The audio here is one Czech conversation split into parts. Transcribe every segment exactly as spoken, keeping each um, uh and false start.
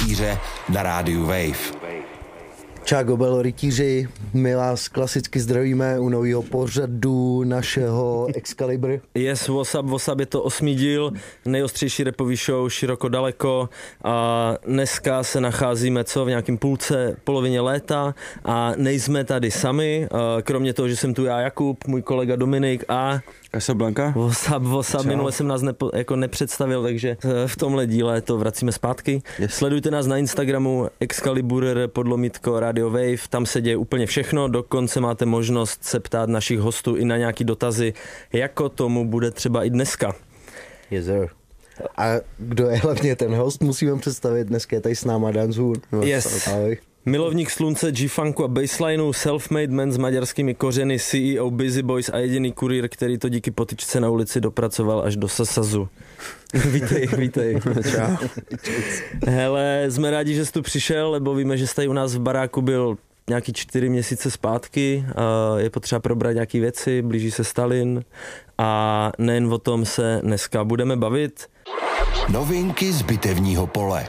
rytíře na rádiu Wave. Čau Gobelo rytíři, my vás klasicky zdravíme u nového pořadu našeho Excalibur. Yes, WhatsApp, WhatsApp je to osmý díl, nejostřejší rapový show široko daleko a dneska se nacházíme co v nějakým půlce, polovině léta a nejsme tady sami, kromě toho, že jsem tu já Jakub, můj kolega Dominik a Casablanca. WhatsApp, WhatsApp, minule jsem nás nepo, jako nepředstavil, takže v tomhle díle to vracíme zpátky. Yes. Sledujte nás na Instagramu Excalibur podlomitko Radio Wave, tam se děje úplně všechno, dokonce máte možnost se ptát našich hostů i na nějaký dotazy, jako tomu bude třeba i dneska. Yes, sir. A kdo je hlavně ten host, musíme představit, dneska je tady s náma Dan Zhun. Yes. Milovník slunce, G-funku a baselineu, self-made man s maďarskými kořeny, C E O Busy Boys a jediný kurýr, který to díky potyčce na ulici dopracoval až do Sasazu. Vítej, vítej. Čau. Hele, jsme rádi, že jsi tu přišel, lebo víme, že jsi tady u nás v baráku byl nějaký čtyři měsíce zpátky. Je potřeba probrat nějaký věci, blíží se Stalin a nejen o tom se dneska budeme bavit. Novinky z bitevního pole.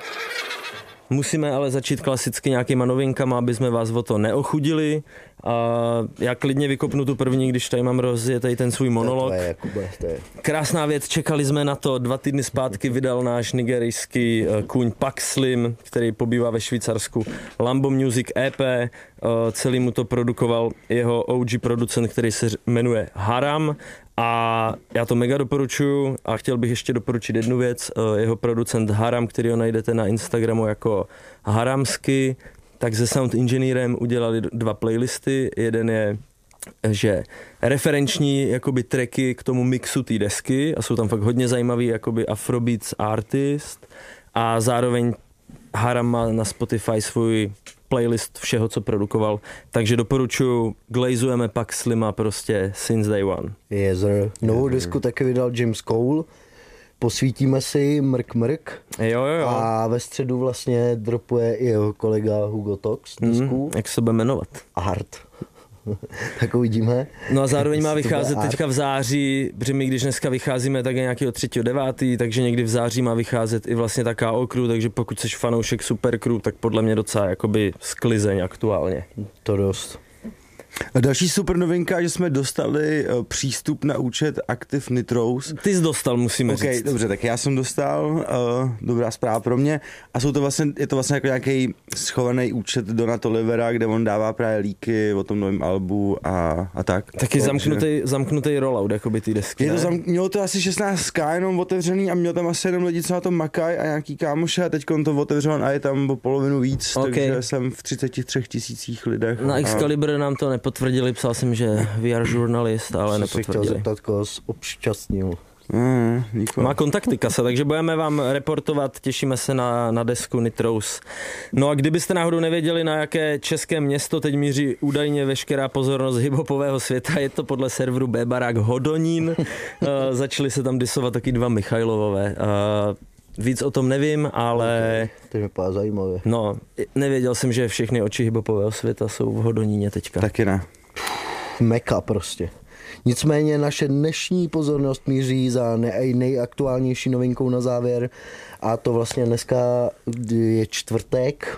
Musíme ale začít klasicky nějakýma novinkama, aby jsme vás o to neochudili. A já klidně vykopnu tu první, když tady mám rozjetej ten svůj monolog. To je, Jakube, to je. Krásná věc, čekali jsme na to, dva týdny zpátky vydal náš nigerijský kůň Pax Slim, který pobývá ve Švýcarsku, Lambo Music E P, celý mu to produkoval jeho O G producent, který se jmenuje Haram. A já to mega doporučuju a chtěl bych ještě doporučit jednu věc, jeho producent Haram, který ho najdete na Instagramu jako Haramsky, tak se Sound Engineerem udělali dva playlisty, jeden je že referenční jakoby tracky k tomu mixu té desky a jsou tam fakt hodně zajímavý jakoby Afrobeats artist a zároveň Haram má na Spotify svůj playlist všeho, co produkoval, takže doporučuji, glazujeme Pax Slima prostě since day one. Yes, sir. Novou desku taky vydal James Cole, posvítíme si Mrk Mrk jo, jo, jo. A ve středu vlastně dropuje i jeho kolega Hugo Tox desku. Mm, jak se bude jmenovat? Art. Tak uvidíme. No a zároveň má vycházet teďka v září, protože my když dneska vycházíme, tak je nějakého třetího devátého takže někdy v září má vycházet i vlastně ta K O Crew, takže pokud jsi fanoušek Super Crew, tak podle mě docela jakoby sklizeň aktuálně. To dost. A další super novinka, že jsme dostali uh, přístup na účet Active Nitrous. Ty jsi dostal, musíme okay, říct. Dobře, tak já jsem dostal, uh, dobrá zpráva pro mě. A jsou to vlastně, je to vlastně jako nějaký schovaný účet Donat Olivera, kde on dává právě líky o tom novém albu a, a tak. Taky zamknutý, zamknutý rollout, jakoby ty desky, je to zam, mělo to asi šestnáct ká jenom otevřený a měl tam asi jenom lidi, co na tom makají a nějaký kámoše a teď on to otevřel a je tam o polovinu víc, okay. Takže jsem v třiceti třech tisících lidech. Na Excalibur a... nám to nepotvrdili, psal jsem, že V R žurnalist, ale Co nepotvrdili. Si chtěl zeptat, koho obšťastnil. Mm, Má kontakty Kasa, takže budeme vám reportovat, těšíme se na, na desku Nitrous. No a kdybyste náhodou nevěděli, na jaké české město teď míří údajně veškerá pozornost hiphopového světa, je to podle serveru B-Barák Hodonín. uh, začali se tam disovat taky dva Michajlovové. Uh, Víc o tom nevím, ale... Okay, to je vypadá zajímavé. No, nevěděl jsem, že všechny oči hiphopového světa jsou v Hodoníně teďka. Taky ne. Meka prostě. Nicméně naše dnešní pozornost míří za nej, nejaktuálnější novinkou na závěr a to vlastně dneska je čtvrtek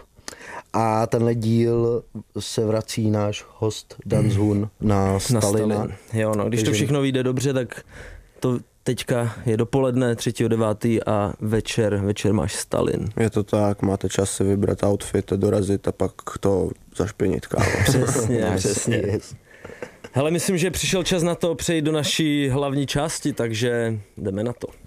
a tenhle díl se vrací náš host Dan Zhun na Stalina. Na Stalin. Jo, no, když Takže... to všechno vyjde dobře, tak to teďka je dopoledne třetího devátého a večer, večer máš Stalin. Je to tak, máte čas si vybrat outfit, dorazit a pak to zašpinit kávo. Přesně, přesně. Yes. Hele, myslím, že přišel čas na to přejít do naší hlavní části, takže jdeme na to.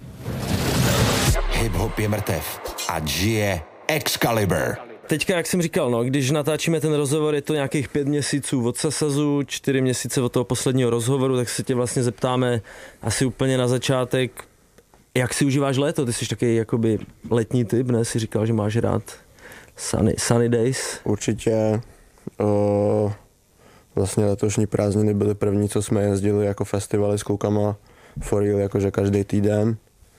Hip-hop je mrtev a žije Excalibur. Teďka, jak jsem říkal, no, když natáčíme ten rozhovor, je to nějakých pět měsíců od Sasazu, čtyři měsíce od toho posledního rozhovoru, tak se tě vlastně zeptáme asi úplně na začátek, jak si užíváš léto? Ty jsi taky jakoby letní typ, ne? Jsi říkal, že máš rád sunny, sunny days. Určitě. Uh, vlastně letošní prázdniny byly první, co jsme jezdili jako festivaly s klukama for real, jakože každý týden.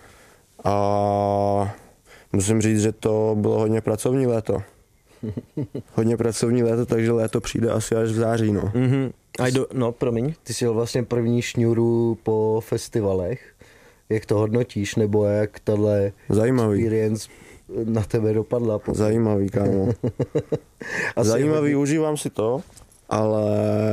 A musím říct, že to bylo hodně pracovní léto. Hodně pracovní léto, takže léto přijde asi až v září, no. Mm-hmm. Do, no, promiň. Ty jsi jel vlastně první šňůru po festivalech. Jak to hodnotíš, nebo jak tahle Zajímavý. experience na tebe dopadla? Zajímavý, kámo. Zajímavý, užívám si to, ale...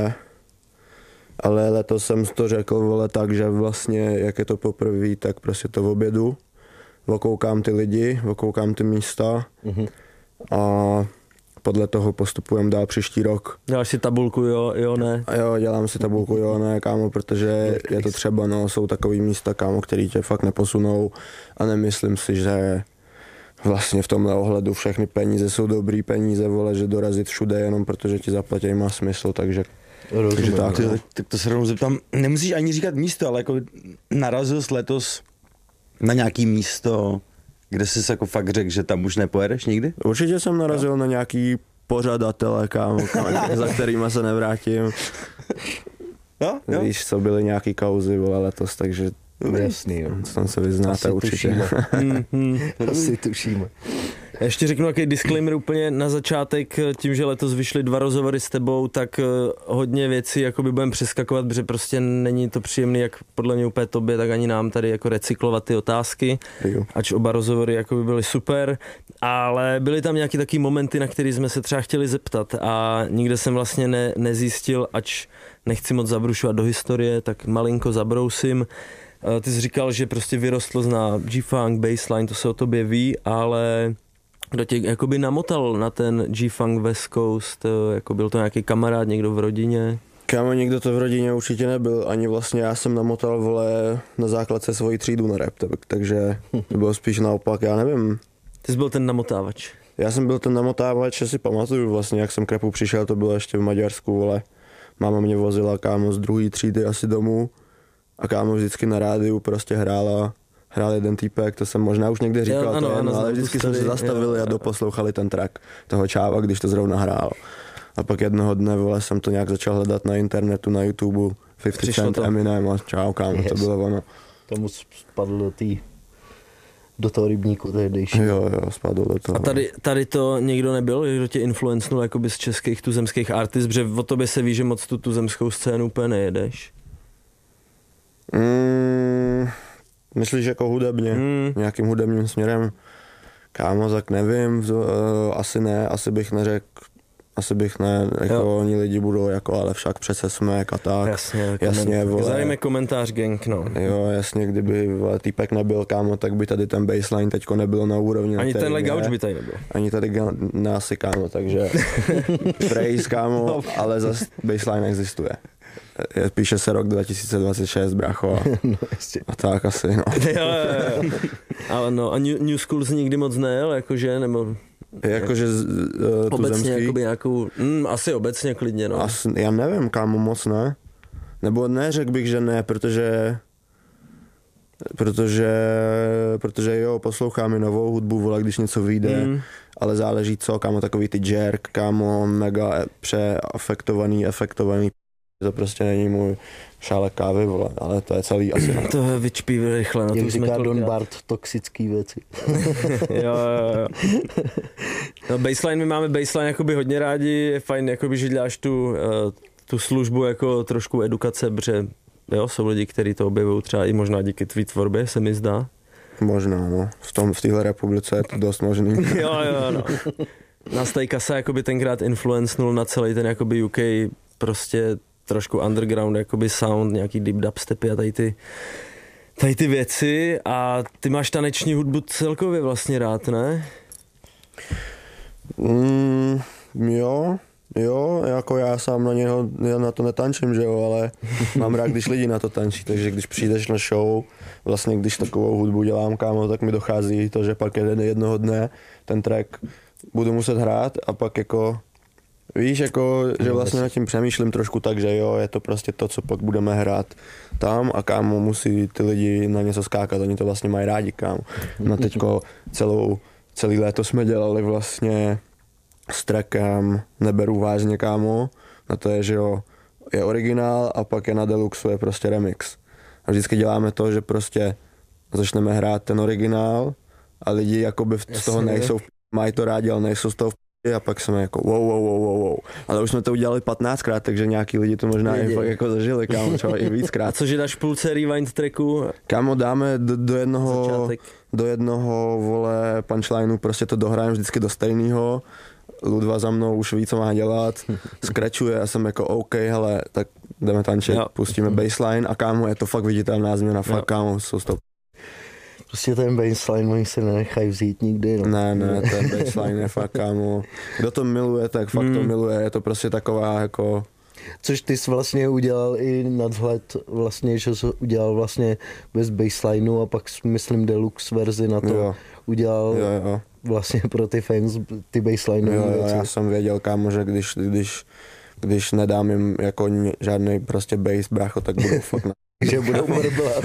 Ale letos jsem to řekl, vole, tak, že vlastně, jak je to poprvé, tak prostě to v obědu. Okoukám ty lidi, okoukám ty místa mm-hmm. a podle toho postupujeme dál příští rok. Děláš si tabulku, jo, jo, ne? A jo, dělám si tabulku, jo, ne, kámo, protože je to třeba, no, jsou takový místa, kámo, který tě fakt neposunou a nemyslím si, že vlastně v tomhle ohledu všechny peníze jsou dobrý peníze, vole, že dorazit všude jenom protože ti zaplatí má smysl, takže Rozumím, tak, ty, tak to se rovnou zeptám, nemusíš ani říkat místo, ale jako narazil jsi letos na nějaký místo, kde jsi jako fakt řekl, že tam už nepojedeš nikdy? Určitě jsem narazil no. na nějaký pořadatele, kámo, za kterýma se nevrátím. Jo, jo. Víš, co byly nějaký kauzy, vole, letos, takže jasný, jo. Tam se vyznáte Asi určitě. Tušíme. Asi tušíme. Já ještě řeknu nějaký disclaimer úplně na začátek, tím, že letos vyšly dva rozhovory s tebou, tak hodně věcí jakoby budeme přeskakovat, protože prostě není to příjemný, jak podle mě úplně tobě, tak ani nám tady jako recyklovat ty otázky, Jo. ač oba rozhovory jakoby byly super, ale byly tam nějaký taky momenty, na které jsme se třeba chtěli zeptat a nikde jsem vlastně ne, nezjistil, ač nechci moc zabrušovat do historie, tak malinko zabrousím. Ty jsi říkal, že prostě vyrostl zná G-Funk, Bassline, to se o tobě ví, ale kdo tě jakoby namotal na ten G-Funk West Coast, jako byl to nějaký kamarád, někdo v rodině? Kámo, nikdo to v rodině určitě nebyl, ani vlastně já jsem namotal, vole, na základce svoji třídu na rap, takže to bylo spíš naopak, já nevím. Ty jsi byl ten namotávač. Já jsem byl ten namotávač, že si pamatuju vlastně, jak jsem k rapu přišel, to bylo ještě v Maďarsku, vole. Máma mě vozila, kámo, z druhé třídy asi domů a kámo vždycky na rádiu prostě hrála, hrál jeden týpek, to jsem možná už někde říkal, jo, ano, to je, ano, ale vždycky jsme se zastavili jo, a doposlouchali ten track toho čáva, když to zrovna hrál. A pak jednoho dne, vole, jsem to nějak začal hledat na internetu, na YouTube, padesát Cent, to. Eminem a čau, kámo, yes. To bylo ono. Tomu spadl do tý, do toho rybníku tehdejší. Jo, jo, spadl do toho. A tady, tady to někdo nebyl, kdo tě influencnul jakoby z českých tuzemských artist, protože o tobě se ví, že moc tu tuzemskou scénu úplně nejedeš. Mm, myslíš jako hudebně, mm. nějakým hudebním směrem? Kámo, tak nevím, uh, asi ne, asi bych neřekl, asi bych ne, jako jo. Oni lidi budou jako, ale však přece jsme a tak. Jasně, jasně vole. Zajme komentář, gang, no. Jo, jasně, kdyby vole, týpek nebyl, kámo, tak by tady ten baseline teďko nebylo na úrovni. Ani na tenhle gauč by tady nebyl. Ani tady násy, kámo, takže praise, kámo, ale zase baseline existuje. Píše se rok dva tisíce dvacet šest, brácho. A, no, a tak asi, no. jo, jo, jo. Ale no, a New, New School jsi nikdy moc nejel, jakože, nebo... Jakože uh, obecně, jakoby nějakou, mm, asi obecně klidně, no. Asi, já nevím, kámo, moc ne. Nebo ne, řekl bych, že ne, protože... Protože, protože jo, posloucháme novou hudbu, vole, když něco vyjde, mm. ale záleží co, kámo, takový ty jerk, kámo, mega přeafektovaný, efektovaný, to prostě není můj šálek kávy, vole, ale to je celý asi. To vyčpí rychle, no. Jak říká Don Bart, toxický věci. jo, jo, jo. No baseline, my máme baseline jakoby hodně rádi, je fajn, jakoby, že děláš tu, uh, tu službu jako trošku edukace, protože jo, jsou lidi, kteří to objevují třeba i možná díky tvý tvorbě, se mi zdá. Možná, no. V tom, v téhle republice je to dost možný. jo, jo, no. Nás tady Kasa jakoby tenkrát influencnul na celý ten jakoby U K prostě trošku underground jakoby sound, nějaký deep dubstepy a tady ty, tady ty věci a ty máš taneční hudbu celkově vlastně rád, ne? Mm, jo, jo, jako já sám na něho, já na to netančím, že jo, ale mám rád, když lidi na to tančí, takže když přijdeš na show, vlastně když takovou hudbu dělám, kámo, tak mi dochází to, že pak jeden jednoho dne ten track budu muset hrát a pak jako víš, jako, že vlastně nad tím přemýšlím trošku tak, že jo, je to prostě to, co pak budeme hrát tam a kámo, musí ty lidi na něco skákat, oni to vlastně mají rádi, kámo. No teďko celou, celý léto jsme dělali vlastně s trackem Neberu vážně, kámo, na to je, že jo, je originál a pak je na deluxe, je prostě remix. A vždycky děláme to, že prostě začneme hrát ten originál a lidi jakoby z toho nejsou, mají to rádi, ale nejsou z toho a pak jsme jako wow, wow, wow, wow, wow. Ale už jsme to udělali patnáctkrát, takže nějaký lidi to možná i fakt jako zažili, kámo, třeba i víckrát. A cože dáš v půlce rewind tracku? Kámo, dáme do, do jednoho, Začátek. do jednoho, vole, punchlineu, prostě to dohrajeme vždycky do stejného. Ludva za mnou už ví, co má dělat, skračuje a jsem jako OK, hele, tak jdeme tančit, Jo. pustíme baseline a kámo, je to fakt viditelná změna, fakt Jo. kámo, jsou to. Prostě ten baseline, oni se nenechají vzít nikdy. No. Ne, ne, ten baseline je fakt kámo, kdo to miluje, tak fakt to Mm. miluje, je to prostě taková jako... Což ty jsi vlastně udělal i nadhled, vlastně, že jsi udělal vlastně bez baselineu a pak jsi, myslím deluxe verzi na to Jo. udělal Jo, jo. vlastně pro ty fans ty baseline Jo, jo, věci. já jsem věděl, kámo, že když, když, když nedám jim jako ni- žádný prostě bass, brácho, tak budou fakt na... Že budou mrdlat.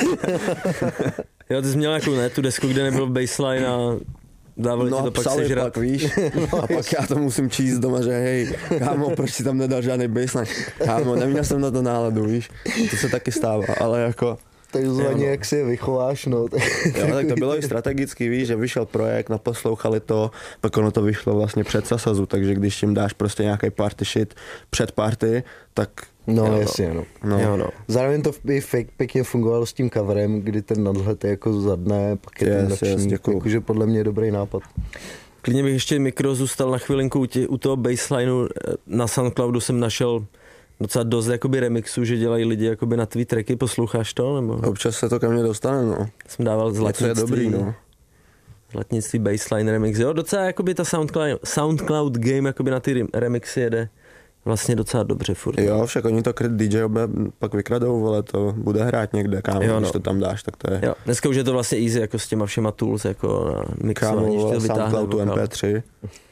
Jo, ty jsi měl nějakou, ne, tu desku, kde nebyl baseline a dávali ti No to pak psali sežrat. pak, víš, a pak já to musím číst doma, že hej, kámo, proč si tam nedal žádný baseline, kámo, neměl jsem na to náladu, víš, to se taky stává, ale jako... Takzvaně, Jo, no. jak si je vychováš, no. Jo, tak to bylo i strategicky, víš, že vyšel projekt, naposlouchali to, pak ono to vyšlo vlastně před Sasazu, takže když jim dáš prostě nějaký party shit před party, tak No, Jo, no. jasně, no. no, Jo, no. Zároveň to i fake pěkně fungovalo s tím coverem, kdy ten nadhled je jako za dne, pak je ten Yes, yes, lepší, děkuju. jakože podle mě je dobrý nápad. Klidně bych ještě mikro zůstal na chvilinku u, tě, u toho baselineu. Na SoundCloudu jsem našel docela dost jakoby remixů, že dělají lidi jakoby na tvý tracky, posloucháš to? Nebo občas se to ke mně dostane, no, jsem dával něco je zlatnictví, dobrý, no. zlatnictví baseline remix. Jo, docela jakoby ta SoundCloud, SoundCloud game jakoby na ty rem- remixy jede vlastně docela dobře furt. Jo, však oni to D J pak vykradou, ale to bude hrát někde, kámo, Jo, no. když to tam dáš, tak to je. Jo, dneska už je to vlastně easy jako s těma všema tools, jako na mixování, Kámo, že vole, to vytáhne SoundCloudu vokál. M P tři.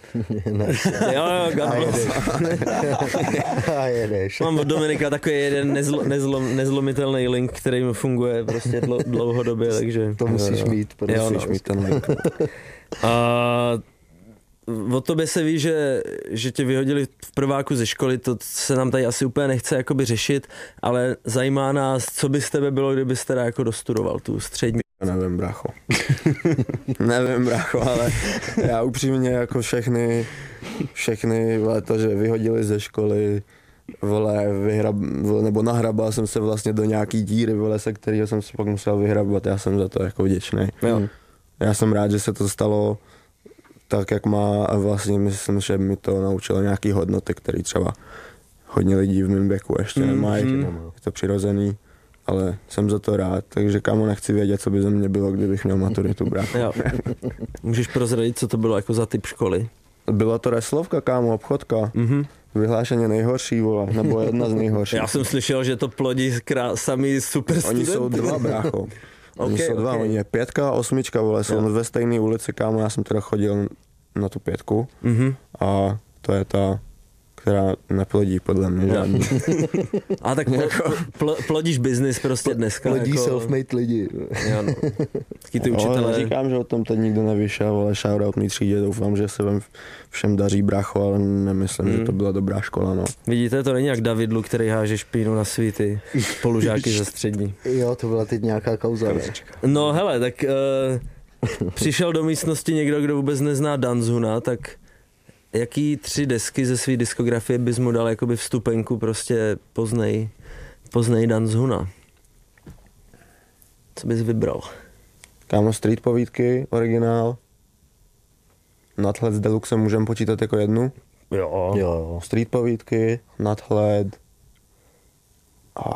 Ne. Jo, jo, God A bless. jedeš. A jedeš. Mám od Dominika takový jeden nezlo, nezlom, nezlomitelný link, který mi funguje prostě dlou, dlouhodobě, takže... To musíš Jo, jo. mít. Prostě. Jo, Musíš no. mít ten link. A o tobě se ví, že, že tě vyhodili v prváku ze školy, to se nám tady asi úplně nechce jakoby řešit, ale zajímá nás, co by z tebe bylo, kdybys teda jako dostudoval tu střední. Nevím, brácho. Nevím, brácho, ale já upřímně jako všechny, všechny, vole, to, že vyhodili ze školy, vole, vyhrab, vole, nebo nahrabal jsem se vlastně do nějaký díry, vole, se kterého jsem se pak musel vyhrabat, já jsem za to jako vděčný. Jo. Já jsem rád, že se to stalo tak, jak má a vlastně myslím, že mi to naučilo nějaký hodnoty, které třeba hodně lidí v mém věku ještě Mm, nemají, mm. je to přirozený. Ale jsem za to rád, takže kámo nechci vědět, co by ze mě bylo, kdybych měl maturitu, brát. Jo. Můžeš prozradit, co to bylo jako za typ školy? Byla to reslovka, kámo, obchodka. Mhm. Vyhlášeně nejhorší, vole, nebo jedna z nejhorších. Já jsem slyšel, že to plodí krá- sami super Oni studenty. jsou dva, brácho. Oni Okay, jsou dva, okay. oni je pětka a osmička, vole, jsou Jo. ve stejné ulici, kámo, já jsem teda chodil na tu pětku Mhm. a to je ta, která neplodí podle mě žádný. A tak pl- pl- pl- plodíš biznis prostě dneska. Lodí jako... self-made lidi. Jo, no. Taky ty No, učitelé. říkám, že o tom teď nikdo nevyšel, ale shoutout mý třídě, doufám, že se vám všem daří, brácho, ale nemyslím, Mm. že to byla dobrá škola, no. Vidíte, to není jak Davidlu, který háže špínu na svý ty spolužáky ze střední. Jo, to byla teď nějaká kauza. Ne? No hele, tak uh, přišel do místnosti někdo, kdo vůbec nezná Danzuna, tak jaký tři desky ze své diskografie bys mu dal jakoby vstupenku, prostě poznej, poznej Danzuna? Co bys vybral? Kámo, Street povídky, originál. Nadhled s Deluxe můžeme počítat jako jednu. Jo. Jo. Street povídky, Nadhled a...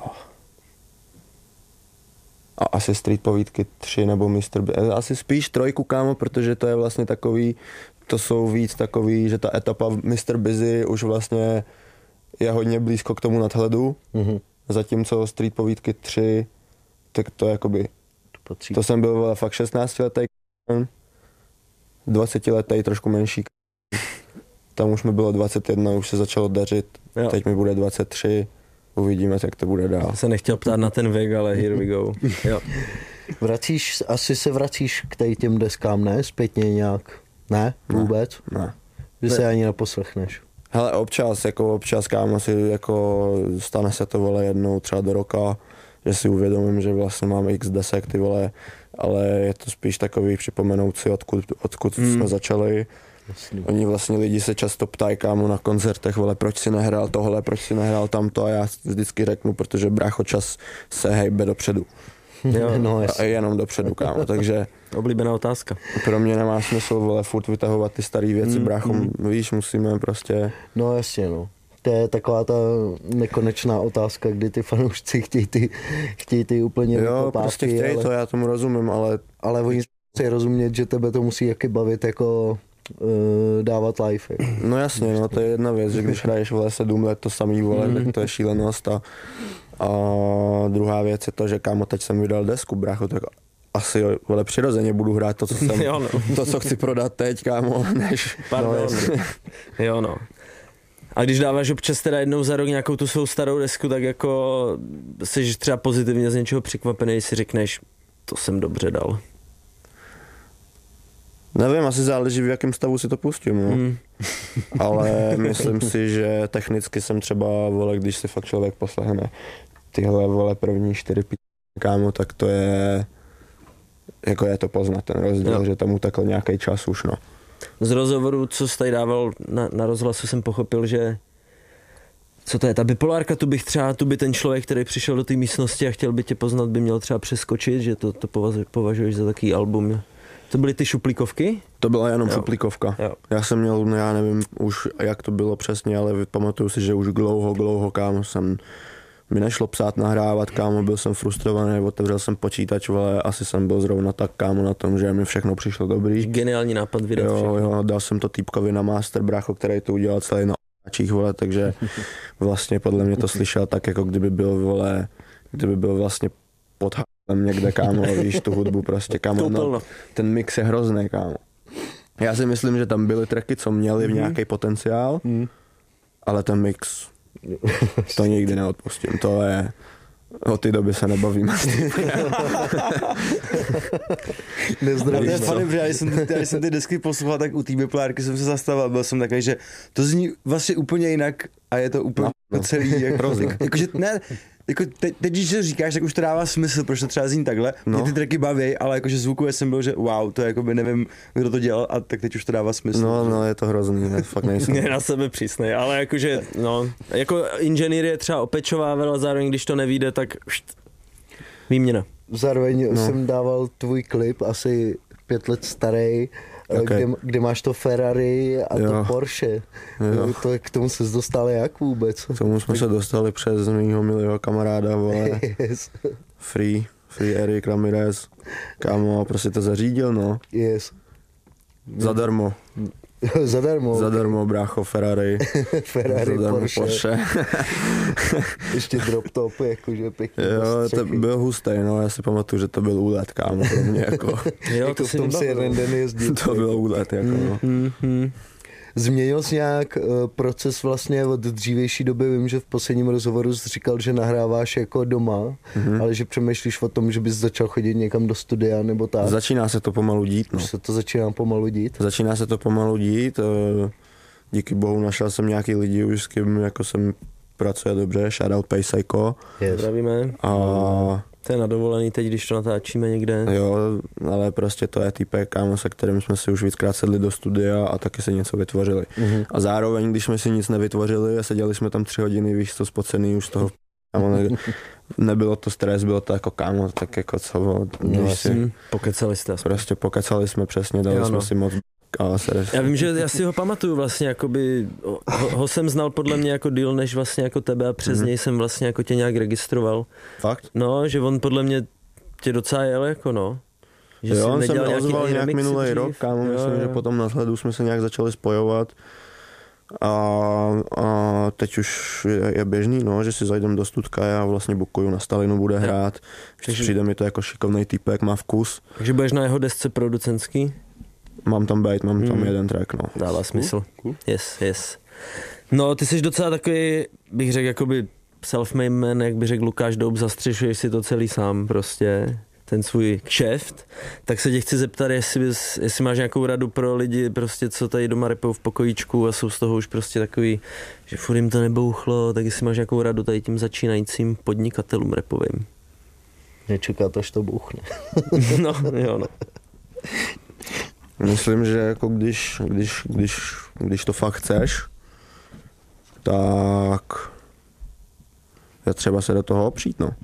a asi Street povídky tři nebo mister B. Asi spíš trojku, kámo, protože to je vlastně takový, to jsou víc takový, že ta etapa mister Busy už vlastně je hodně blízko k tomu Nadhledu, Mhm. zatímco Street povídky tři, tak to jakoby, To patří. to jsem byl vole, fakt šestnáctiletý, dvacetiletý, trošku menší. Tam už mi bylo dvacet jedna, už se začalo dařit, Jo. teď mi bude dvacet tři, uvidíme, jak to bude dál. Já se nechtěl ptát na ten věk, ale here we go. Jo. Vracíš, asi se vracíš k tady těm deskám, ne? Zpětně nějak? Ne? Vůbec? Ne. Že se ani neposlechneš. Hele, občas, jako občas, kámo, si jako stane se to, vole, jednou třeba do roka, že si uvědomím, že vlastně mám x desek, ty vole, ale je to spíš takový připomenout si, odkud, odkud Mm. jsme začali Jasný. Oni vlastně lidi se často ptají, kámo, na koncertech, vole, proč si nehrál tohle, proč si nehrál tamto a já vždycky řeknu, protože brácho čas se hejbe dopředu. Jo, No, A jasný. jenom dopředu, kámo, takže oblíbená otázka. pro mě nemá smysl, vole, furt vytahovat ty staré věci, Mm, brácho, mm. víš, musíme prostě, No jasně, no. To je taková ta nekonečná otázka, kdy ty fanoušci chtějí ty, chtějí ty úplně jo, vykopávky, prostě chtějí ale, to, já tomu rozumím, ale ale oni si rozumět, že tebe to musí jaky bavit jako uh, dávat live. Jako. no jasně, no to je jedna věc, že když hraješ, vole, sedm let to samý, vole, tak to je šílenost a, a druhá věc je to, že kámo, teď jsem vydal desku, brácho, tak asi, vole, přirozeně budu hrát to, co jsem, Jo, no. to, co chci prodat teď, kámo, než, Pardon. No, Jo, no. A když dáváš občas teda jednou za rok nějakou tu svou starou desku, tak jako jsi třeba pozitivně z něčeho překvapený, si řekneš, to jsem dobře dal. nevím, asi záleží, v jakém stavu si to pustím, no. Hmm. Ale myslím si, že technicky jsem třeba, vole, když si fakt člověk poslechne tyhle, vole, první čtyři p***, kámo, tak to je, jako je to poznat ten rozdíl, Jo. že tam utekl nějaký čas už, no. Z rozhovoru, co jsi tady dával na, na rozhlasu, jsem pochopil, že co to je, ta bipolárka, tu bych třeba, tu by ten člověk, který přišel do té místnosti a chtěl by tě poznat, by měl třeba přeskočit, že to, to považuješ, považuješ za takový album. To byly ty šuplíkovky? To byla jenom Jo. šuplíkovka. Jo. Já jsem měl, no já nevím už, jak to bylo přesně, ale pamatuju si, že už dlouho, dlouho, kámo, jsem mi nešlo psát, nahrávat, kámo, byl jsem frustrovaný, otevřel jsem počítač, vole, asi jsem byl zrovna tak, kámo, na tom, že mi všechno přišlo dobrý. Geniální nápad vydat Jo, všechno. jo, dal jsem to týpkovi na master, brácho, který to udělal celý na očích, vole, takže vlastně podle mě to slyšel tak, jako kdyby byl, vole, kdyby byl vlastně pod h***em někde, kámo, víš, tu hudbu prostě, kámo, Koupil, no, no. ten mix je hrozný, kámo. Já si myslím, že tam byly tracky, co měly v nějaký potenciál, ale ten mix, to nikdy neodpustím, to je, od té doby se nebavíme. A to Nezdravím. je funny, protože já když jsem, ty, já když jsem ty desky poslouchal, tak u té bipolárky jsem se zastavil, byl jsem takový, že to zní vlastně úplně jinak a je to úplně No, no. celý, jako, Hrozně. jako, jako, že ne, jako te, teď, když to říkáš, tak už to dává smysl, proč to třeba zní takhle, No. mě ty tracky baví, ale jakože zvukově jsem byl, že wow, to je jako by nevím, kdo to dělal a tak teď už to dává smysl. No, no, je to hrozný, ne, fakt nejsem. Je na sebe přísnej, ale jakože, no, jako inženýr je třeba opečovával a zároveň, když to nevíde, tak št, výměna. Zároveň No. jsem dával tvůj klip, asi pět let starý, Okay. kde, kde máš to Ferrari a Jo. to Porsche. Jo. To, k tomu se dostal jak vůbec? K tomu jsme se dostali přes mýho milého kamaráda, vole, Yes. Free, Free Eric Ramirez, kámo, prostě to zařídil, no, Yes. zadarmo, Zadarmo. zadarmo, brácho, Ferrari, Ferrari, zadarmo Porsche. Porsche. Ještě drop top, jakože pěkně. Jo, bez to střechy. byl hustý, no, já si pamatuju, že to byl úlet, kámo, pro mě, jako, Jo, Jako to v si tom si vybavil. jeden den jezdil. to byl úlet, jako, no. Hmm, hmm. Změnil jsi nějak uh, proces vlastně od dřívější doby? Vím, že v posledním rozhovoru jsi říkal, že nahráváš jako doma, mm-hmm. ale že přemýšlíš o tom, že bys začal chodit někam do studia nebo tak. Začíná se to pomalu dít, no. Už se to začíná pomalu dít. Začíná se to pomalu dít, eh, díky bohu našel jsem nějaký lidi už, s kým jako jsem pracuje dobře, shoutout Pay Psycho Yes. Zdravíme. a To je na dovolený teď, když to natáčíme někde. jo, ale prostě to je týpek, kámo, se kterým jsme si už víckrát sedli do studia a taky si něco vytvořili. Mm-hmm. A zároveň, když jsme si nic nevytvořili a seděli jsme tam tři hodiny, víš, to spocený už z toho, kámo, ne, nebylo to stres, bylo to jako kámo, tak jako co, víš si, Hmm, pokecali jste aspoň. prostě pokecali jsme přesně, dali Jo, jsme no. si moc a se Já vím, že já si ho pamatuju vlastně, jakoby, ho, ho jsem znal podle mě jako díl než vlastně jako tebe a přes mm-hmm. něj jsem vlastně jako tě nějak registroval. fakt? No, že on podle mě tě docela jel jako no. Že Jo, jsi on se nedělal mi nějaký ozval i nějak remixy minulý dřív. rok, kámo, Jo, myslím, jo. že potom na vzhledu jsme se nějak začali spojovat a, a teď už je, je běžný, no, že si zajdem do studka, já vlastně bukuju na Stalinu, bude hrát, Takže- přijde mi to jako šikovnej týpek, má vkus, Takže budeš na jeho desce producentský? mám tam bejt, mám tam Hmm. jeden track, no. Dává smysl. cool. Yes, yes. No, ty jsi docela takový, bych řekl, jakoby self-made man, jak by řekl Lukáš Doub, zastřešuješ si to celý sám prostě, ten svůj kšeft. Tak se tě chci zeptat, jestli, bys, jestli máš nějakou radu pro lidi, prostě, co tady doma repou v pokojíčku a jsou z toho už prostě takový, že furt jim to nebouchlo, tak jestli máš nějakou radu tady tím začínajícím podnikatelům repovým. Nečekat, až to bouchne. No, jo, no. Myslím, že jako když, když, když, když to fakt chceš, tak je třeba se do toho opřít, no.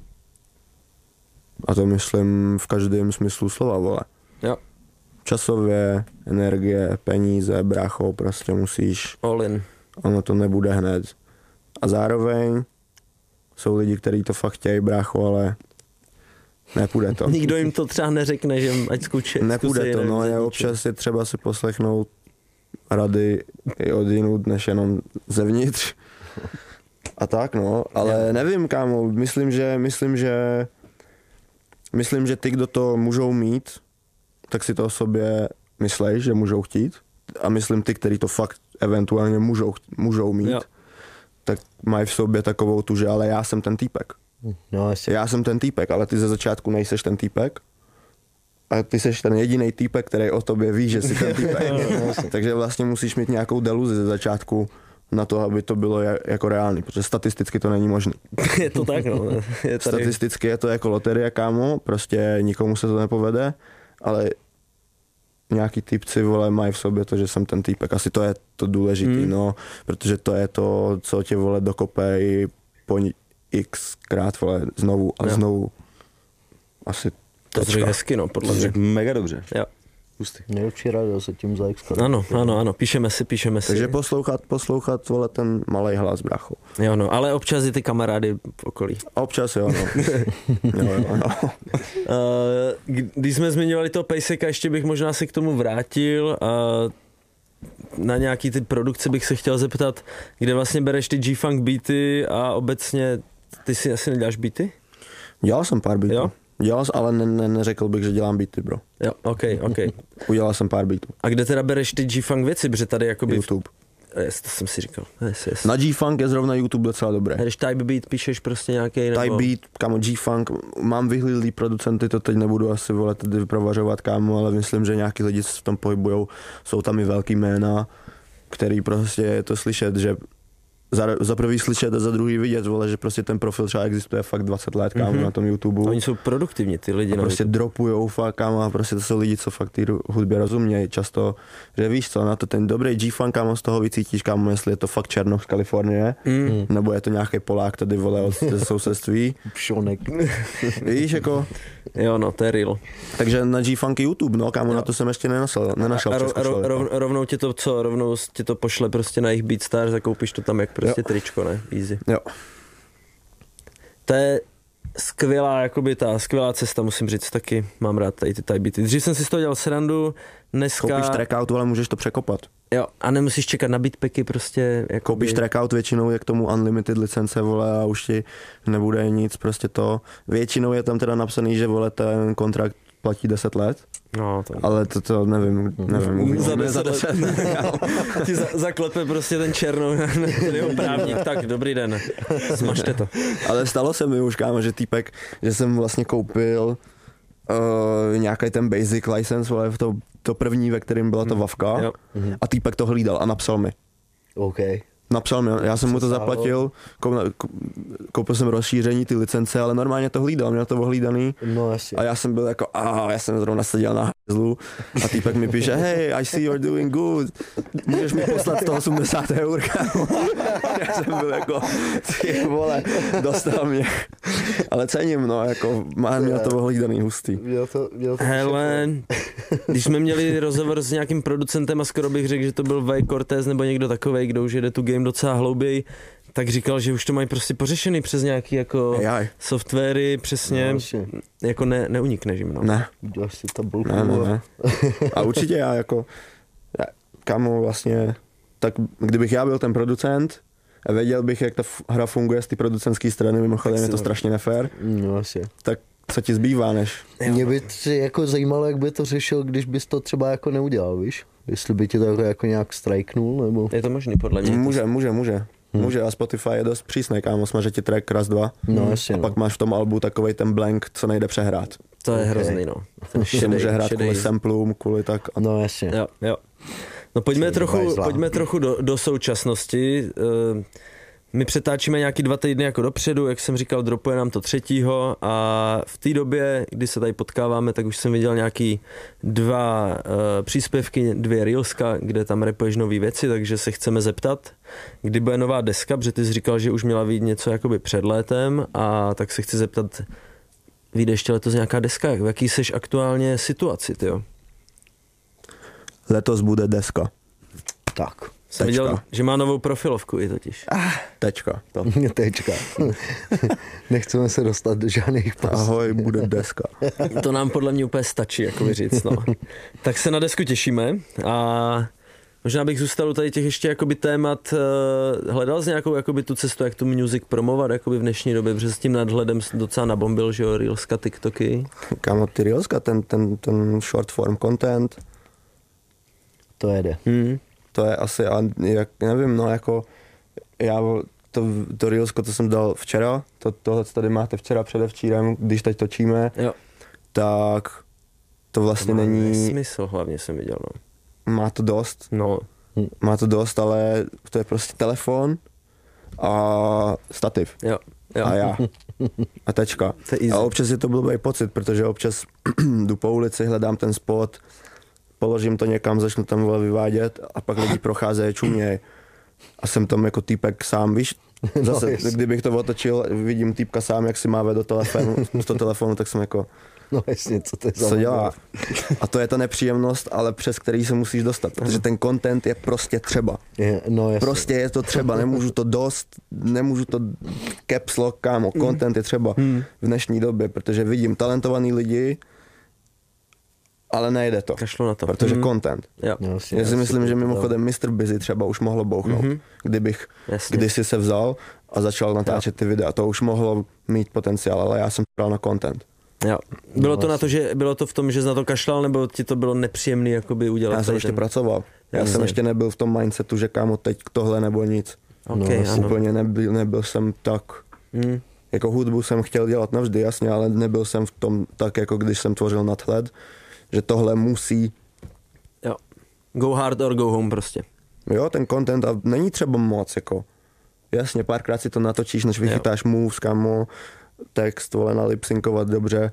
A to myslím v každém smyslu slova, vole. Jo. Časově, energie, peníze, brácho, prostě musíš. All in. Ono to nebude hned. A zároveň jsou lidi, kteří to fakt chtějí, brácho, ale nepůjde to. Nikdo jim to třeba neřekne, že ať zkuče. Nepůjde to, no, je občas je třeba si třeba poslechnout rady i od jinut, než jenom zevnitř. A tak, no, ale nevím, kámo, myslím, že, myslím, že, myslím, že ty, kdo to můžou mít, tak si to o sobě myslej, že můžou chtít. A myslím ty, kteří to fakt eventuálně můžou, můžou mít, jo. Tak mají v sobě takovou tu, že ale já jsem ten týpek. No, asi. Já jsem ten týpek, ale ty ze začátku nejseš ten týpek. A ty seš ten jediný týpek, který o tobě ví, že jsi ten týpek. Takže vlastně musíš mít nějakou deluzi ze začátku na to, aby to bylo jako reálný, protože statisticky to není možný. Je to tak, no. Je tady... Statisticky je to jako loterie, kámo, prostě nikomu se to nepovede, ale nějaký typci, vole, mají v sobě to, že jsem ten týpek. Asi to je to důležitý, hmm. no, protože to je to, co tě, vole, dokope i po x krát, vole, znovu a jo. znovu. Asi to zřejmě hezky, no, podle mě. Mega dobře. Jo. Pustý. Nejlepší rádio se tím za X. Ano, ano, ano, píšeme si, píšeme si. Takže poslouchat, poslouchat, vole, ten malej hlas, brácho. Jo, no, ale občas i ty kamarády v okolí. Občas, jo, no. jo, jo, jo. Uh, když jsme zmiňovali toho Pejseka, ještě bych možná se k tomu vrátil. Uh, na nějaký ty produkce bych se chtěl zeptat, kde vlastně bereš ty G-Funk beaty a obecně, ty si asi neděláš beaty? Dělal jsem pár beatů. Jo? Dělal jsem, ale ne, ne, neřekl bych, že dělám beaty, bro. Jo, ok, ok. Udělal jsem pár beatů. A kde teda bereš ty G-Funk věci, protože tady jakoby... YouTube. Yes, to jsem si říkal. Yes, yes. Na G-Funk je zrovna YouTube docela dobré. Když type beat píšeš prostě nějaký nebo... Type beat, kámo, G-Funk, mám vyhlídlý producenty, to teď nebudu asi, vole, tady vyprovařovat, kámo, ale myslím, že nějaký lidi se v tom pohybujou, jsou tam i velký jména, který prostě je to slyšet, že za, za prvý slyšet a za druhý vidět, vole, že prostě ten profil třeba existuje fakt dvacet let, kámo, mm-hmm. na tom YouTube. Oni jsou produktivní, ty lidi. A prostě dropujou fakt, kámo, a prostě to jsou lidi, co fakt ty hudbě rozumějí často, že víš co, na to ten dobrý G-Funk, kámo, z toho vycítíš, kámo, jestli je to fakt Černoch z Kalifornie, mm. nebo je to nějaký Polák tady, vole, od sousedství. Pšonek. Víš, jako... Jo, no, to je real. Takže na G-Funk YouTube, no, kámo, jo. Na to jsem ještě nenašel, nenašel a ro, ro, rov, rovnou ti to, co, rovnou ti to pošle prostě na jejich BeatStars, zakoupíš to tam jak prostě jo. Tričko, ne? Easy. Jo. To je skvělá, jakoby ta skvělá cesta, musím říct, taky mám rád tady ty type beaty. Dřív jsem si z toho dělal srandu, dneska... Koupíš trackout, ale můžeš to překopat. Jo, a nemusíš čekat na beatpacky prostě. Jakoby... Koupíš trackout, většinou je k tomu unlimited licence, vole, a už ti nebude nic, prostě to. Většinou je tam teda napsaný, že, vole, ten kontrakt platí deset let. No, to... Ale to, to nevím, nevím. Za deset, za deset let. Ti za, zaklepe prostě ten černou, ten jeho právník. Tak, dobrý den, smažte to. Ale stalo se mi už, kámo, že týpek, že jsem vlastně koupil uh, nějaký ten basic license, vole, to, to první, ve kterém byla to Vavka, jo. A týpek to hlídal a napsal mi. OK. Napsal mi, já jsem mu to zaplatil, koupil jsem rozšíření ty licence, ale normálně to hlídal, měl to ohlídaný. No, asi. A já jsem byl jako, a já jsem zrovna seděl na hezlu a týpek mi píše, hey, I see you're doing good, můžeš mi poslat sto osmdesát eur, kámo. Já jsem byl jako, ty vole, dostal mě. Ale cením, no, jako, má měl to ohlídaný hustý. Měl to, měl to Hele, když jsme měli rozhovor s nějakým producentem a skoro bych řekl, že to byl Way Cortez nebo někdo takovej, kdo už jede tu game docela hlouběji, tak říkal, že už to mají prostě pořešený přes nějaký jako A I. softwary, přesně, no, jako ne, neunikneš jim, no. Ne. Děláš si tabulku. Ne, ne, ne. A určitě já jako, já, kámo, vlastně, tak kdybych já byl ten producent, a věděl bych, jak ta hra funguje z té producentské strany, mimochodem je to strašně nefér, no, asi. Tak co ti zbývá, než? Mě by tři, jako zajímalo, jak by to řešil, když bys to třeba jako neudělal, víš? Jestli by ti to jako nějak strajknul, nebo... Je to možný, podle mě. Může, může, může. Hmm. Může a Spotify je dost přísnej, kámo, smaže ti track raz, dva. No, asi, a no. pak máš v tom albu takovej ten blank, co nejde přehrát. To je okay. Hrozný, no. Ten šedej, může hrát šedej. Kvůli samplům, kvůli tak. A... No, jasně. Jo, jo. No pojďme trochu, pojďme trochu do, do současnosti. My přetáčíme nějaký dva týdny jako dopředu, jak jsem říkal, dropuje nám to třetího a v té době, kdy se tady potkáváme, tak už jsem viděl nějaký dva uh, příspěvky, dvě reelska, kde tam rapuješ nový věci, takže se chceme zeptat, kdy bude nová deska, protože ty jsi říkal, že už měla vyjít něco jakoby před létem a tak se chci zeptat, vyjde ještě letos nějaká deska, v jaký seš aktuálně situaci, tyjo? Letos bude deska. Tak. Jsem viděl, že má novou profilovku i totiž. Ah, tečka. To. Tečka. Nechceme se dostat do žádných past. Ahoj, bude deska. To nám podle mě úplně stačí, jako říct, no. Tak se na desku těšíme a možná bych zůstal u tady těch ještě jakoby témat. Hledal jsi nějakou jakoby tu cestu, jak tu music promovat jakoby v dnešní době, protože s tím nadhledem docela nabombil, že jo, reelska, TikToky. Kámo, ty reelska, ten, ten, ten short form content, To jede. Hmm. to je asi, jak, nevím, no jako, já to, to reelsko, co jsem dal včera, to, tohle, co tady máte včera, předevčírem, když teď točíme, Jo. tak to vlastně To má není, smysl, hlavně jsem viděl, no. má to dost, No, má to dost, ale to je prostě telefon a stativ. jo, jo. A já. A tečka. To je easy. A občas je to blbý pocit, protože občas jdu po ulici, hledám ten spot, položím to někam, začnu tam vole vyvádět a pak lidi procházejí, čuměj. A jsem tam jako týpek sám, víš? Zase, No, kdybych to otočil, vidím týpka sám, jak si máve do telefonu, do telefonu, tak jsem jako, No jasně, co to je za co dělá? mobil? A to je ta nepříjemnost, ale přes který se musíš dostat, protože ten content je prostě třeba. Je, no jasně. Prostě je to třeba, nemůžu to dost, nemůžu to caps lock, kámo, content je třeba v dnešní době, protože vidím talentovaný lidi, ale nejde to, Kašlu na to. protože Mhm. content. Jo. No, jasně, Já si jasně, myslím, že to- mimochodem mister Busy třeba už mohlo bouchnout, kdybych Jasně. kdysi se vzal a začal natáčet ty videa, to už mohlo mít potenciál, ale já jsem bral na content. Jo. Bylo to na to, že bylo to v tom, že jsi na to kašlal, nebo ti to bylo nepříjemný jakoby udělat? Já jsem tady ještě ten... pracoval, já Jasně. jsem ještě nebyl v tom mindsetu, že kámo teď tohle nebo nic. Okay, No, ano. Úplně nebyl, nebyl jsem tak, Mm. jako hudbu jsem chtěl dělat navždy, jasně, ale nebyl jsem v tom tak, jako když jsem tvořil Nadhled, že tohle musí, Jo. Go hard or go home prostě. jo, ten content a není třeba moc, jako, jasně, párkrát si to natočíš, než vychytáš moves, kámo, text, vole, nalipsynkovat dobře,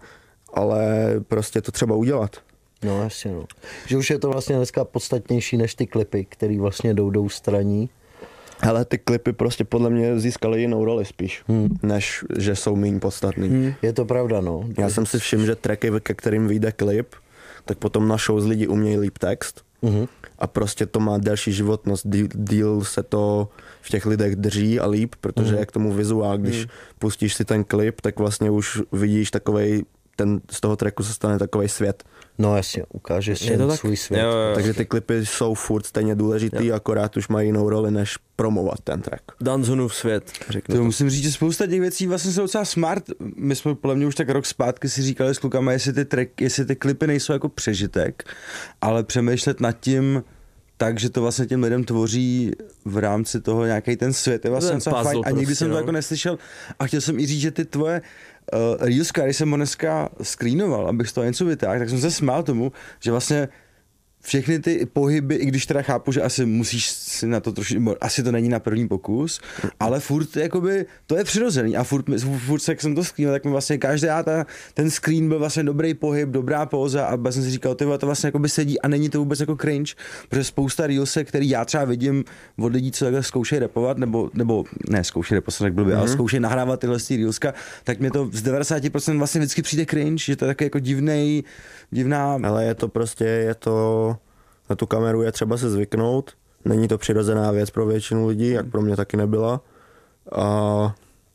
ale prostě to třeba udělat. No jasně, no. Že už je to vlastně dneska podstatnější než ty klipy, který vlastně jdou do straní. Hele, ty klipy prostě podle mě získaly jinou roli spíš, hmm. než že jsou méně podstatný. Hmm. Je to pravda, no. Já jsem si všiml, že tracky, ke kterým vyjde klip, tak potom na show z lidi umějí líp text Mhm. a prostě to má delší životnost, díl, díl se to v těch lidech drží a líp, protože je k tomu vizuál, když pustíš si ten klip, tak vlastně už vidíš takovej, ten, z toho tracku se stane takovej svět. No jasně, ukážeš si Je to tak? svůj svět. Jo, jo. Takže ty klipy jsou furt stejně důležitý, jo. akorát už mají jinou roli, než promovat ten track. Danzunův svět, řeknu. To musím říct, že spousta těch věcí vlastně jsou docela smart. My jsme podle mě už tak rok zpátky si říkali s klukama, jestli ty, track, jestli ty klipy nejsou jako přežitek, ale přemýšlet nad tím, takže to vlastně těm lidem tvoří v rámci toho nějaký ten svět. Je vlastně Ten docela puzzle fajn. A nikdy prostě, jsem to no. jako neslyšel. A chtěl jsem i říct, že ty tvoje uh, reelska, když jsem ho dneska screenoval, abych z toho něco vytáhl, tak jsem se smál tomu, že vlastně všechny ty pohyby, i když teda chápu, že asi musíš si na to trošku, asi to není na první pokus, ale furt jakoby, to je přirozený a furt, furt jak jsem to screenil, tak mi vlastně každá ta, ten screen byl vlastně dobrý pohyb, dobrá póza a já jsem si říkal, ty vole, to vlastně jakoby sedí a není to vůbec jako cringe, protože spousta reelsek, který já třeba vidím od lidí, co takhle zkoušejí rapovat, nebo, nebo ne, zkoušejí rapovat, jsem tak blbě, mm-hmm. ale zkoušejí nahrávat tyhle reelska, tak mě to z devadesát procent vlastně vždycky přijde cringe, že to je taky jako divnej, divná... Ale je to prostě, je to, na tu kameru je třeba se zvyknout, není to přirozená věc pro většinu lidí, jak pro mě taky nebyla. A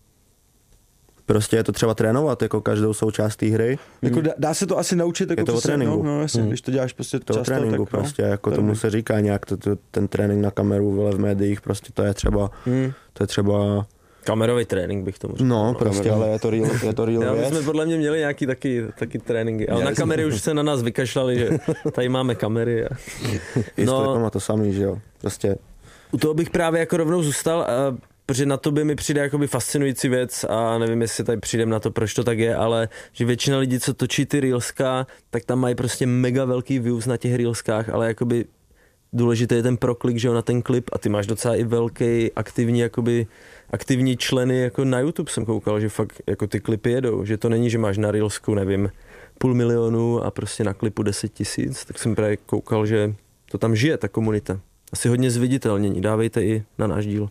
prostě je to třeba trénovat, jako každou součást té hry. Jako dá, dá se to asi naučit, jako Je to o prostě, tréninku. no, no jasně, když to děláš prostě To často, tréninku tak, no. prostě, jako tomu Trénink. se říká nějak, to, to, ten trénink na kameru, vole, v médiích, prostě to je třeba, Hmm. to je třeba, Kamerový trénink bych tomu řekl. no prostě, ale je to real, je to real Já, my věc. jsme podle mě měli nějaký taky, taky tréninky, ale Měli na kamery už se na nás vykašlali, že tady máme kamery. A... I s No. klipama to samý, že jo, prostě. U toho bych právě jako rovnou zůstal, a, protože na to by mi přijde jakoby fascinující věc a nevím, jestli tady přijdem na to, proč to tak je, ale že většina lidí, co točí ty reelska, tak tam mají prostě mega velký views na těch reelskách, ale jakoby důležitý je ten proklik, že jo, na ten klip a ty máš docela i velký aktivní, jakoby, aktivní členy jako na YouTube jsem koukal, že fakt jako ty klipy jedou, že to není, že máš na Reelsku, nevím, půl milionu a prostě na klipu deset tisíc, tak jsem právě koukal, že to tam žije, ta komunita. Asi hodně zviditelnění, dávejte i na náš díl.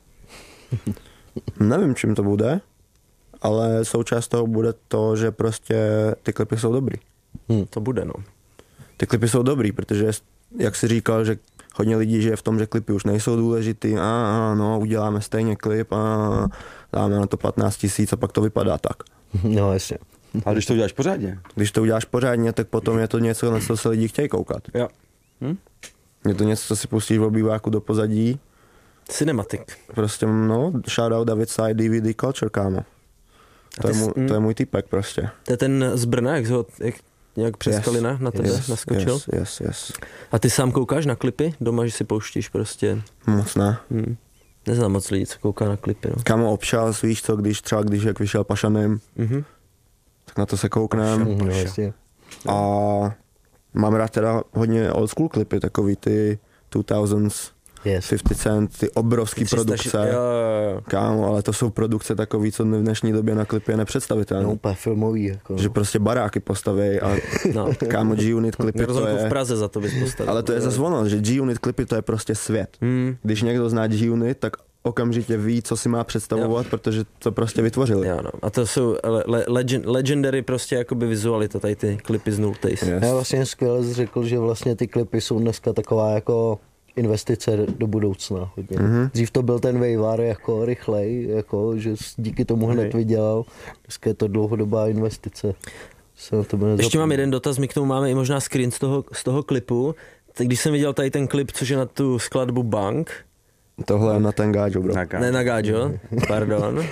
Nevím, čím to bude, ale součást toho bude to, že prostě ty klipy jsou dobrý. Hmm. To bude, no. Ty klipy jsou dobrý, protože jak jsi říkal, že hodně lidí žije v tom, že klipy už nejsou důležitý, a, a no, uděláme stejně klip a dáme na to patnáct tisíc a pak to vypadá tak. No jasně. A když to uděláš pořádně? Když to uděláš pořádně, tak potom je to něco, na co se lidi chtějí koukat. Jo. Hm? Je to něco, co si pustíš v obýváku do pozadí. Cinematic. Prostě, no, shoutout David Side, D V D Culture, kámo. To je, jsi- můj, to je můj typek prostě. To je ten z Brna, jak, ho, jak nějak přes Yes, Kalina na tebe yes, naskočil. Yes, yes, yes. A ty sám koukáš na klipy doma, že si pouštíš prostě? Moc ne. Hm. Neznám moc lidí, co kouká na klipy, no. Kámo, občas, víš co, když třeba, když jak vyšel Pašanem, Mhm. tak na to se kouknem. No, jasně. A mám rád teda hodně old school klipy, takový ty two thousands, Yes. fifty Cent, ty obrovský tři sta produkce. Jo, jo, jo. Kámo, ale to jsou produkce takový, co v dnešní době na klipy je nepředstavitelné. No, úplně filmový, jako. Že prostě baráky postaví a No. kámo G-Unit klipy to Rozhodku v je... Praze za to bys postavil. Ale to je zase ono, že G-Unit klipy to je prostě svět. Hmm. Když někdo zná G-Unit, tak okamžitě ví, co si má představovat, protože to prostě vytvořili. Jo, no. A to jsou le- le- legend, legendary prostě jakoby vizualita, tady ty klipy z nultejs. Yes. Já vlastně skvěle jsi řekl, že vlastně ty klipy jsou dneska taková jako investice do budoucna hodně. Mm-hmm. Dřív to byl ten vejvar jako rychlej, jako, že jsi díky tomu hned vydělal. Dneska je to dlouhodobá investice. Se na to bude Ještě mám zapomínat. jeden dotaz, my k tomu máme i možná screen z toho, z toho klipu. Tak když jsem viděl tady ten klip, což je na tu skladbu Bank, Tohle je na ten gáčo, bro. Tak, ne na Gáčo, pardon.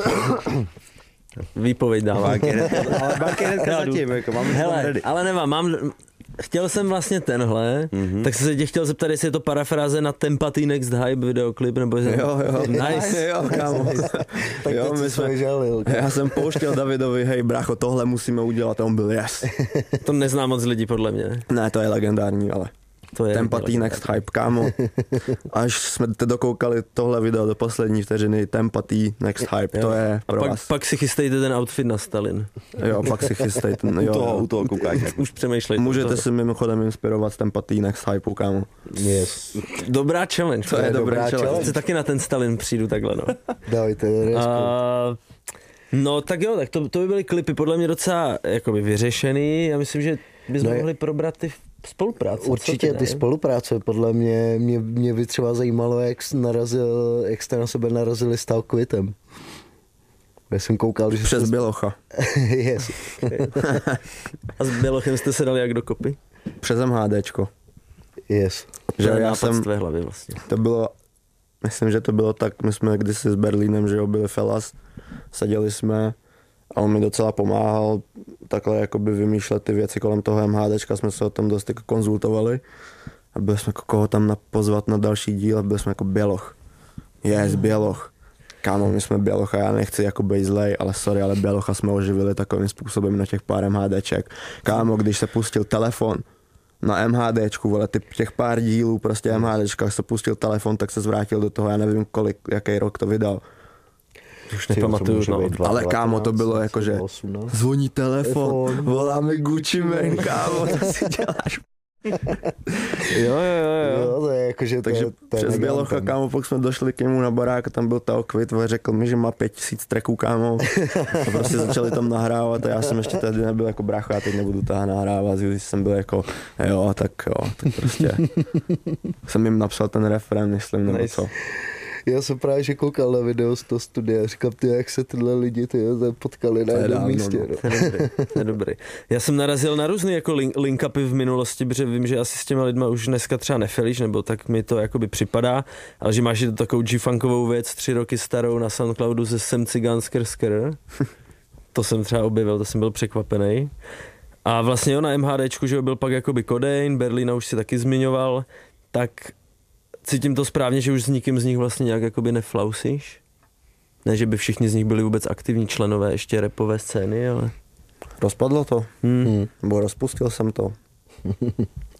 Výpověď dávám. ale banky hnedka zatím, jako mám Hele, ready. ale nemám, mám, chtěl jsem vlastně tenhle, mm-hmm. tak jsem se tě chtěl zeptat, jestli je to parafráze na Tempatý Next Hype videoklip, nebo je Jo, jo. Nice. Jo, kámo. Tak Jo, teď my my jsme- jsme žalil. Já jsem pouštěl Davidovi, hej brácho, tohle musíme udělat, a on byl yes. To nezná moc lidí podle mě. Ne, to je legendární, ale To je Tempatý Next Hype, kámo. Až jsme te dokoukali tohle video do poslední vteřiny, Tempatý Next Hype, to je A pro pak, vás. pak si chystejte ten outfit na Stalin. Jo, pak si chystejte. U Jo, toho, u toho koukáš. Už přemýšlejte. můžete si mimochodem inspirovat z Tempatý Next Hype, kámo. Yes. Dobrá challenge. To je dobrý dobrá challenge. challenge. Se taky na ten Stalin přijdu takhle, no. Dávajte, respekt. A, no tak jo, tak to, to by byly klipy podle mě docela jakoby vyřešený. Já myslím, že bychom No je- mohli probrat ty spolupráce. Určitě Co ty ne? spolupráce, podle mě, mě, mě by třeba zajímalo, jak, jsi narazil, jak jste na sebe narazili s Talkvitem. Já jsem koukal, že Přes jste... Bělocha. yes. A s Bělochem jste se dali jak dokopy? Přes MHDčko. Yes. To Že je já nápad jsem, z tvé hlavy vlastně. to bylo, myslím, že to bylo tak, my jsme kdysi s Berlínem, že jo, byli felas, seděli jsme a on mi docela pomáhal takhle jakoby vymýšlet ty věci kolem toho MHDčka, jsme se o tom dost jako konzultovali a byli jsme jako koho tam na, pozvat na další díl a byli jsme jako Běloch. Yes, Běloch. Kámo, my jsme Bělocha, já nechci jako být zlej, ale sorry, ale Bělocha jsme oživili takovým způsobem na těch pár MHDček. Kámo, když se pustil telefon na MHDčku, vole, ty, těch pár dílů prostě MHDčka, se pustil telefon, tak se zvrátil do toho, já nevím kolik, jaký rok to vydal. Už nepamatuju, no. Ale kámo, to bylo jako, že zvoní telefon, Telefon. voláme Gucci Mane, kámo, to si děláš. Jo, jo, jo, jo. Jo, to je jako, že Takže to je, to je přes mega Bělocha, anthem. kámo, pak jsme došli k němu na barák a tam byl Talkvit, řekl mi, že má pět tisíc tracků, kámo. A prostě začali tam nahrávat a já jsem ještě tehdy nebyl jako brácho, já teď nebudu toho nahrávat, když jsem byl jako, jo, tak jo, tak prostě jsem jim napsal ten refrén, myslím, nebo Nice. co. Já jsem právě že koukal na video z toho studia a říkám, ty, jak se tyhle lidi ty, potkali na je jednom dávno, místě. no. No. To je dobrý, to je dobrý. Já jsem narazil na různý jako link, link-upy v minulosti, protože vím, že asi s těma lidma už dneska třeba nefelíš, nebo tak mi to jakoby připadá, ale že máš i to takovou G-funkovou věc, tři roky starou na Soundcloudu ze Sem Cigán Skr Skr. To jsem třeba objevil, to jsem byl překvapený. A vlastně jo, na MHDčku, že jo, byl pak jakoby Codain, Berlína už si taky zmiňoval, tak cítím to správně, že už s nikým z nich vlastně nějak jakoby neflausíš? Ne, že by všichni z nich byli vůbec aktivní členové ještě rapové scény, ale... Rozpadlo to, Hmm. nebo rozpustil jsem to.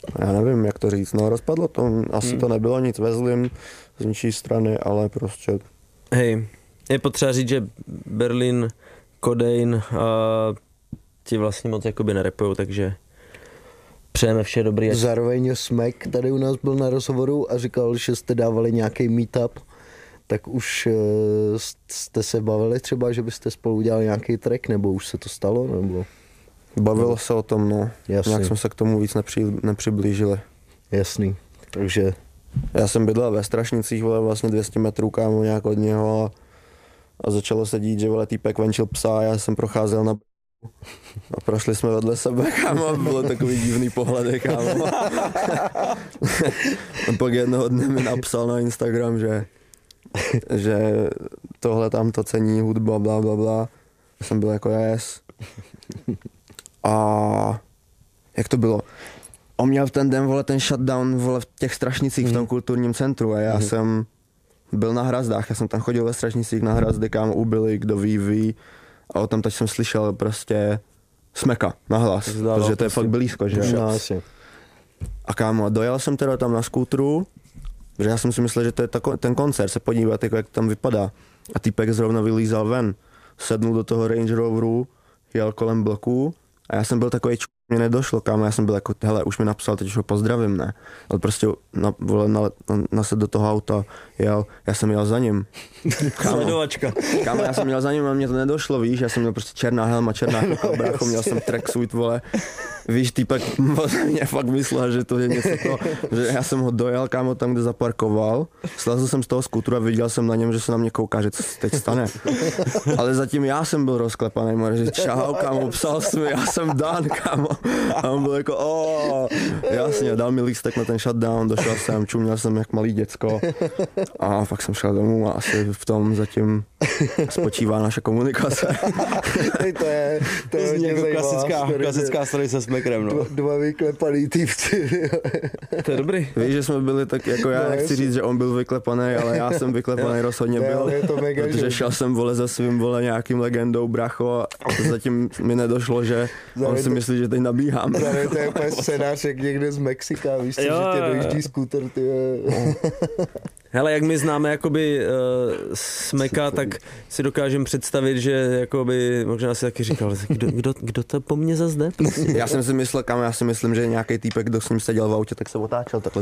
Já nevím, jak to říct, no rozpadlo to, asi hmm. to nebylo nic ve zlým z ničí strany, ale prostě... Hej, je potřeba říct, že Berlin, Codain uh, ti vlastně moc jakoby nerepujou, takže přejeme vše dobrý. Zároveň Smek tady u nás byl na rozhovoru a říkal, že jste dávali nějaký meetup, tak už uh, jste se bavili třeba, že byste spolu udělali nějaký track, nebo už se to stalo, nebo... Bavilo se o tom, no. Jasný. Nějak jsme se k tomu víc nepři, nepřiblížili. Jasný, takže... Já jsem bydlel ve Strašnicích, vole, vlastně dvě stě metrů kámo nějak od něho a, a začalo se dít, že vole týpek venčil psa a já jsem procházel na a prošli jsme vedle sebe, kámo, a bylo takový divný pohledy, kámo. A pak jednoho dne mi napsal na Instagram, že, že tohle tam to cení, hudba, bla, bla, bla. Jsem byl jako yes. A jak to bylo? On měl v ten den, vole, ten shutdown, vole, v těch Strašnicích, mm. v tom kulturním centru a já mm. jsem byl na Hrazdách, já jsem tam chodil ve Strašnicích na Hrazdy, kámo, ubili, kdo ví, ví. A o tom teď jsem slyšel prostě Smeka na hlas, Zdalo, protože to je fakt blízko, že? No, asi. A kámo, dojel jsem teda tam na skútru, že já jsem si myslel, že to je ta, ten koncert, se podívat, jako jak tam vypadá. A týpek zrovna vylízal ven, sednul do toho Range Roveru, jel kolem bloku a já jsem byl takový č... mě nedošlo, kámo, já jsem byl jako, hele, už mi napsal, teď už ho pozdravím, ne? Ale prostě na, vole, na, na, nased do toho auta, jel, já jsem jel za ním. Kámo, kámo, já jsem jel za ním a mě to nedošlo, víš, já jsem měl prostě černá helma, černá chvilka, brácho, měl jsem tracksuit, vole. Víš, týpek mě fakt myslel, že to je něco to, že já jsem ho dojel, kámo, tam, kde zaparkoval, slezl jsem z toho skútru a viděl jsem na něm, že se na mě kouká, že co se teď stane. Ale zatím já jsem byl rozklepaný, more, že čau, kámo, psal jsem mi, já jsem Dan, kámo. A on byl jako, o, jasně, dal mi lístek na ten shutdown, došel jsem, čuměl jsem jak malý děcko a pak jsem šel domů a asi v tom zatím spočívá naše komunikace. to je, to je hodně jako zajímavá klasická, story, klasická story se Smekrem, no. Dva, dva vyklepaný týpci. to je dobrý. Víš, že jsme byli tak, jako já No, nechci jestli... říct, že on byl vyklepaný, ale já jsem vyklepaný rozhodně ne, byl, je to mega, protože šel jsem, vole, za svým, vole, nějakým legendou, bracho, a zatím mi nedošlo, že on si myslí, že teď nabíhám. Zároveň to je úplně scénář jak někde z Mexika, víš co, že tě dojíždí skúter, ty. Hele, jak my známe jakoby uh, Smeka, tak si dokážem představit, že jakoby, možná si taky říkal, kdo, kdo, kdo to po mně zase jde? Já jsem si myslel, kam já si myslím, že nějaký týpek, kdo s ním seděl v autě, tak se otáčel takhle